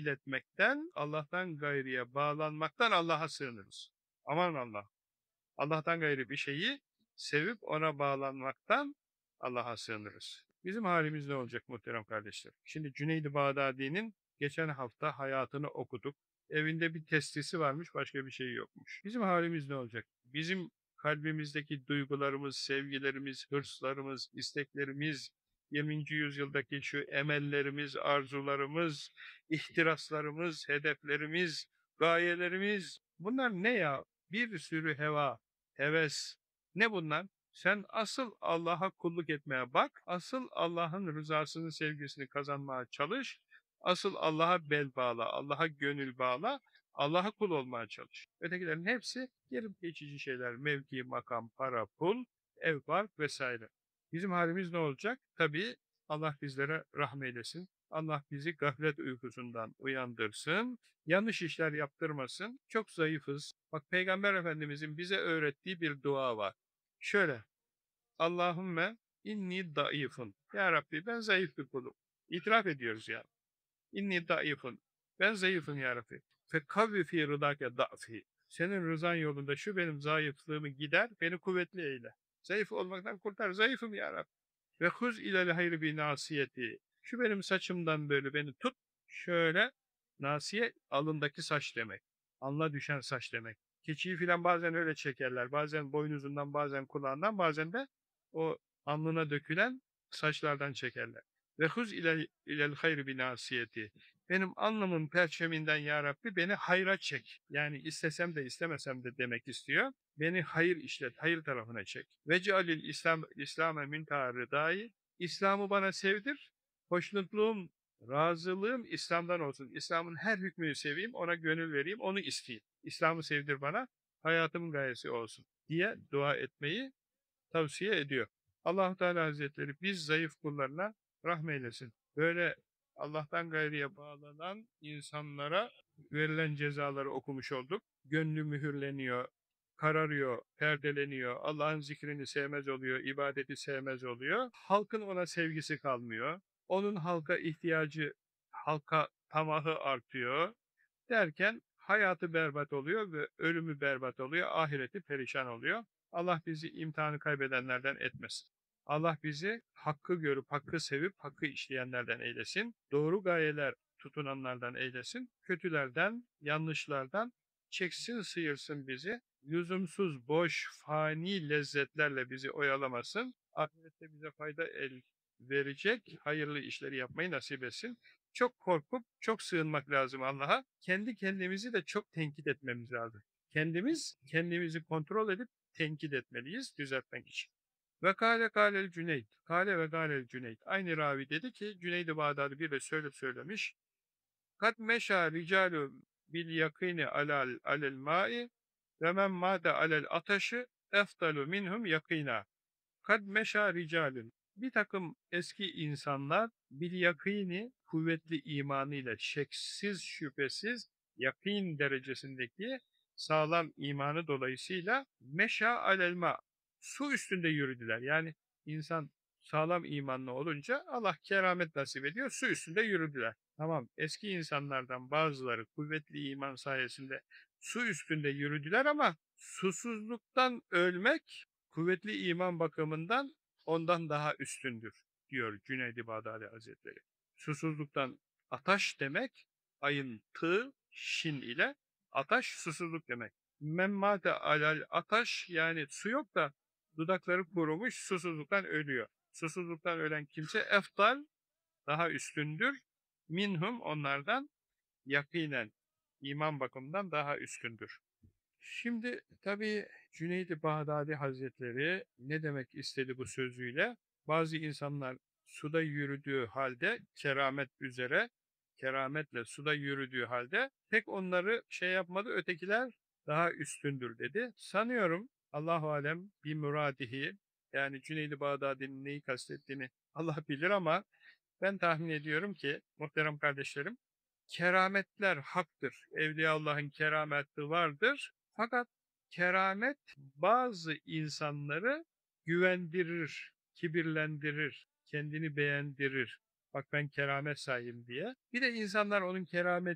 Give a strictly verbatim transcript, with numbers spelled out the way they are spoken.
temsil etmekten, Allah'tan gayrıya bağlanmaktan Allah'a sığınırız. Aman Allah! Allah'tan gayrı bir şeyi sevip ona bağlanmaktan Allah'a sığınırız. Bizim halimiz ne olacak muhterem kardeşler? Şimdi Cüneyd-i Bağdadi'nin geçen hafta hayatını okuduk. Evinde bir testisi varmış, başka bir şey yokmuş. Bizim halimiz ne olacak? Bizim kalbimizdeki duygularımız, sevgilerimiz, hırslarımız, isteklerimiz, yirminci yüzyıldaki şu emellerimiz, arzularımız, ihtiraslarımız, hedeflerimiz, gayelerimiz, bunlar ne ya? Bir sürü heva, heves. Ne bunlar? Sen asıl Allah'a kulluk etmeye bak, asıl Allah'ın rızasını, sevgisini kazanmaya çalış, asıl Allah'a bel bağla, Allah'a gönül bağla, Allah'a kul olmaya çalış. Ötekilerin hepsi gelip geçici şeyler, mevki, makam, para, pul, ev, bark vesaire. Bizim halimiz ne olacak? Tabii Allah bizlere rahmet eylesin. Allah bizi gaflet uykusundan uyandırsın, yanlış işler yaptırmasın. Çok zayıfız. Bak Peygamber Efendimizin bize öğrettiği bir dua var. Şöyle, Allahümme inni daifun. Ya Rabbi ben zayıf bir kulum. İtiraf ediyoruz ya. İnni daifun. Ben zayıfım ya Rabbi. Fekavvi fi rıdake da'fi. Senin rızan yolunda şu benim zayıflığımı gider, beni kuvvetli eyle. Zayıf olmaktan kurtar. Zayıfım ya Rabbi. Ve huz ilel hayri bi nasiyeti. Şu benim saçımdan böyle beni tut. Şöyle, nasiye alındaki saç demek. Alnına düşen saç demek. Keçiyi filan bazen öyle çekerler. Bazen boynuzundan, bazen kulağından, bazen de o alnına dökülen saçlardan çekerler. Ve huz ilel, ilel hayri bi nasiyeti. Benim alnımın perçeminden ya Rabbi beni hayra çek. Yani istesem de istemesem de demek istiyor. Beni hayır işlet, hayır tarafına çek. Ve cealil İslam, İslam'e minta rıdayı. İslam'ı bana sevdir. Hoşnutluğum, razılığım İslam'dan olsun. İslam'ın her hükmünü seveyim, ona gönül vereyim, onu isteyeyim. İslam'ı sevdir bana, hayatımın gayesi olsun diye dua etmeyi tavsiye ediyor. Allah-u Teala Hazretleri biz zayıf kullarına rahmet eylesin. Böyle Allah'tan gayrıya bağlanan insanlara verilen cezaları okumuş olduk. Gönlü mühürleniyor, kararıyor, perdeleniyor, Allah'ın zikrini sevmez oluyor, ibadeti sevmez oluyor. Halkın ona sevgisi kalmıyor. Onun halka ihtiyacı, halka tamahı artıyor derken hayatı berbat oluyor ve ölümü berbat oluyor, ahireti perişan oluyor. Allah bizi imtihanı kaybedenlerden etmesin. Allah bizi hakkı görüp, hakkı sevip, hakkı işleyenlerden eylesin. Doğru gayeler tutunanlardan eylesin. Kötülerden, yanlışlardan çeksin, sıyırsın bizi. Lüzumsuz, boş, fani lezzetlerle bizi oyalamasın. Ahirette bize fayda el verecek, hayırlı işleri yapmayı nasip etsin. Çok korkup, çok sığınmak lazım Allah'a. Kendi kendimizi de çok tenkit etmemiz lazım. Kendimiz, kendimizi kontrol edip tenkit etmeliyiz düzeltmek için. Ve kâle kâlel Cüneyd. Kâle ve kâlel Cüneyd. Aynı ravi dedi ki, Cüneyd-i Bağdadi bir de söyleyip söylemiş. Kat meşâ ricâlu bil yakîni alel, alel mâ'i ve men mâde alel ataşı eftalu minhum yakînâ. Kad meşâ ricalün. Bir takım eski insanlar bil yakini kuvvetli imanıyla şeksiz şüphesiz yakîn derecesindeki sağlam imanı dolayısıyla meşâ alelma su üstünde yürüdüler. Yani insan sağlam imanlı olunca Allah keramet nasip ediyor. Su üstünde yürüdüler. Tamam, eski insanlardan bazıları kuvvetli iman sayesinde su üstünde yürüdüler ama susuzluktan ölmek kuvvetli iman bakımından ondan daha üstündür, diyor Cüneyd-i Bağdadi Hazretleri. Susuzluktan ataş demek, ayın tı, şin ile ataş susuzluk demek. Memmate alal ataş yani su yok da dudakları kurumuş susuzluktan ölüyor. Susuzluktan ölen kimse eftal daha üstündür. Minhum onlardan yakinen iman bakımından daha üstündür. Şimdi tabii Cüneyd-i Bağdadi Hazretleri ne demek istedi bu sözüyle? Bazı insanlar suda yürüdüğü halde keramet üzere, kerametle suda yürüdüğü halde tek onları şey yapmadı, ötekiler daha üstündür dedi. Sanıyorum Allahu alem bir muradihi yani Cüneyd-i Bağdadi'nin neyi kastettiğini Allah bilir ama ben tahmin ediyorum ki muhterem kardeşlerim kerametler haktır. Evliyaullah'ın kerameti vardır. Fakat keramet bazı insanları güvendirir, kibirlendirir, kendini beğendirir. Bak ben keramet sahibim diye. Bir de insanlar onun keramet